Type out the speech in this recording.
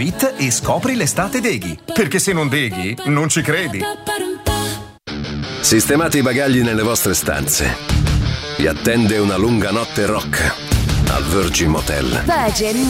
deghi.it e scopri l'estate Deghi. Perché se non deghi, non ci credi. Sistemate i bagagli nelle vostre stanze. Vi attende una lunga notte rock al Virgin Motel. Virgin